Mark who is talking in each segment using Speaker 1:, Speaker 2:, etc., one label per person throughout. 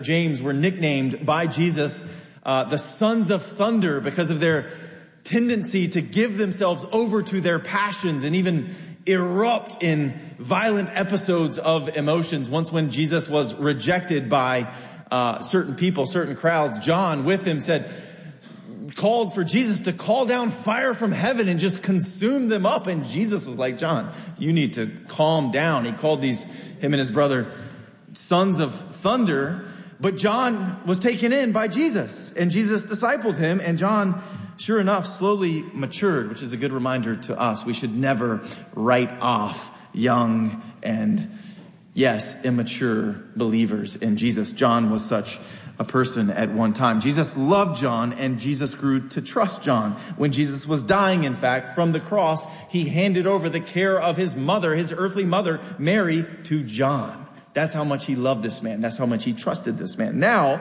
Speaker 1: James, were nicknamed by Jesus the sons of thunder because of their tendency to give themselves over to their passions and even erupt in violent episodes of emotions. Once when Jesus was rejected by certain people, certain crowds, John with him called for Jesus to call down fire from heaven and just consume them up. And Jesus was like, John, you need to calm down. He called him and his brother, sons of thunder. But John was taken in by Jesus, and Jesus discipled him, and John, sure enough, slowly matured, which is a good reminder to us. We should never write off young and, yes, immature believers in Jesus. John was such a person at one time. Jesus loved John, and Jesus grew to trust John. When Jesus was dying, in fact, from the cross, he handed over the care of his mother, his earthly mother, Mary, to John. That's how much he loved this man. That's how much he trusted this man. Now,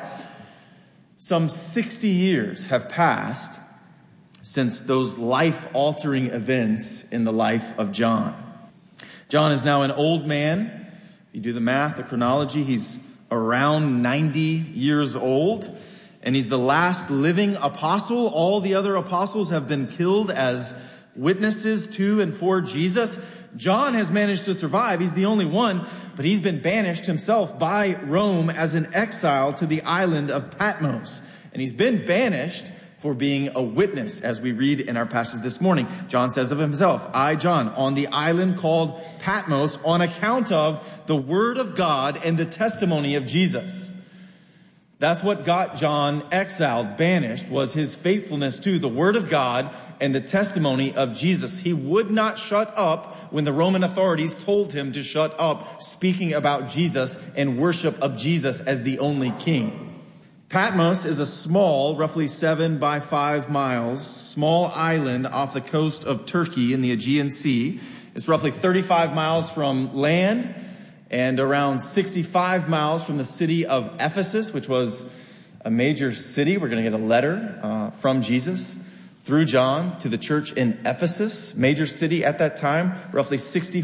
Speaker 1: some 60 years have passed since those life-altering events in the life of John. John is now an old man. If you do the math, the chronology, he's around 90 years old, and he's the last living apostle. All the other apostles have been killed as witnesses to and for Jesus. John has managed to survive. He's the only one, but he's been banished himself by Rome as an exile to the island of Patmos. And he's been banished for being a witness, as we read in our passage this morning. John says of himself, I, John, on the island called Patmos, on account of the word of God and the testimony of Jesus. That's what got John exiled, banished, was his faithfulness to the word of God and the testimony of Jesus. He would not shut up when the Roman authorities told him to shut up, speaking about Jesus and worship of Jesus as the only king. Patmos is a small, roughly 7 by 5 miles, small island off the coast of Turkey in the Aegean Sea. It's roughly 35 miles from land and around 65 miles from the city of Ephesus, which was a major city. We're going to get a letter from Jesus through John to the church in Ephesus, major city at that time, roughly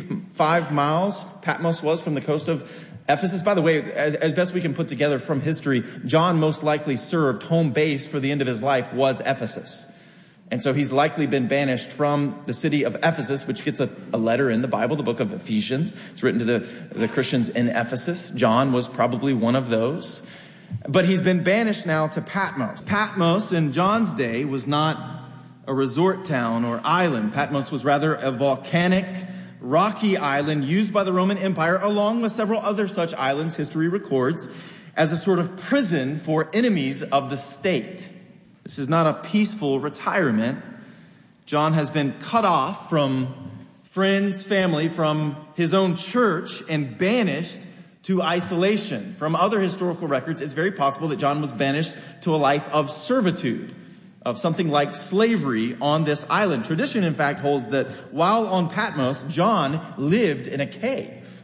Speaker 1: 65 miles Patmos was from the coast of Ephesus. By the way, as best we can put together from history, John most likely served home base for the end of his life was Ephesus. And so he's likely been banished from the city of Ephesus, which gets a letter in the Bible, the book of Ephesians. It's written to the Christians in Ephesus. John was probably one of those. But he's been banished now to Patmos. Patmos in John's day was not a resort town or island. Patmos was rather a volcanic, rocky island used by the Roman Empire, along with several other such islands history records, as a sort of prison for enemies of the state. This is not a peaceful retirement. John has been cut off from friends, family, from his own church, and banished to isolation. From other historical records, it's very possible that John was banished to a life of servitude, of something like slavery on this island. Tradition, in fact, holds that while on Patmos, John lived in a cave.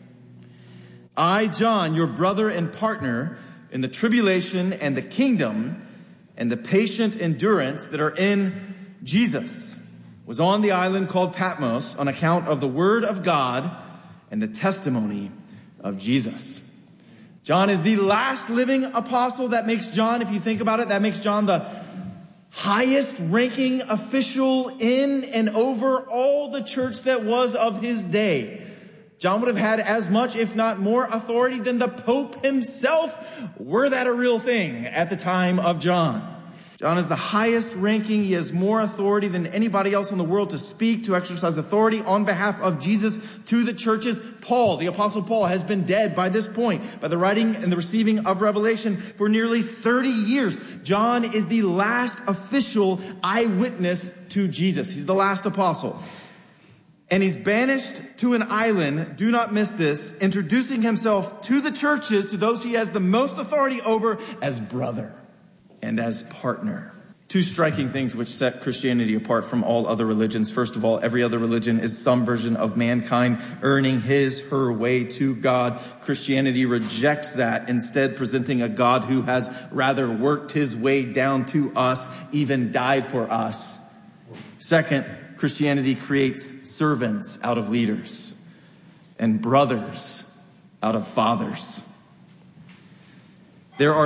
Speaker 1: I, John, your brother and partner in the tribulation and the kingdom and the patient endurance that are in Jesus, was on the island called Patmos on account of the word of God and the testimony of Jesus. John is the last living apostle. That makes John, if you think about it, that makes John the highest ranking official in and over all the church that was of his day. John would have had as much, if not more, authority than the Pope himself, were that a real thing at the time of John. John is the highest ranking. He has more authority than anybody else in the world to speak, to exercise authority on behalf of Jesus to the churches. Paul, the Apostle Paul, has been dead by this point, by the writing and the receiving of Revelation, for nearly 30 years. John is the last official eyewitness to Jesus. He's the last apostle. And he's banished to an island, do not miss this, introducing himself to the churches, to those he has the most authority over, as brother and as partner. Two striking things which set Christianity apart from all other religions. First of all, every other religion is some version of mankind earning his, her way to God. Christianity rejects that, instead presenting a God who has rather worked his way down to us, even died for us. Second, Christianity creates servants out of leaders and brothers out of fathers. There are